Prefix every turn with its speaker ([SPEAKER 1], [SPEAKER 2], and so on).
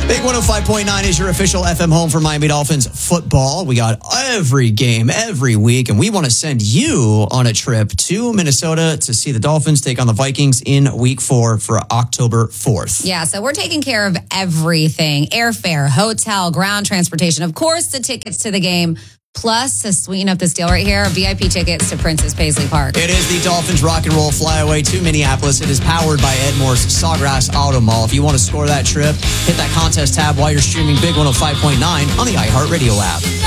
[SPEAKER 1] Big 105.9 is your official FM home for Miami Dolphins football. We got every game every week, and we want to send you on a trip to Minnesota to see the Dolphins take on the Vikings in week 4 for October 4th.
[SPEAKER 2] Yeah, so we're taking care of everything. Airfare, hotel, ground transportation, of course, the tickets to the game. Plus, to sweeten up this deal right here, VIP tickets to Princess Paisley Park.
[SPEAKER 1] It is the Dolphins Rock and Roll Flyaway to Minneapolis. It is powered by Ed Moore's Sawgrass Auto Mall. If you want to score that trip, hit that contest tab while you're streaming Big 105.9 on the iHeartRadio app.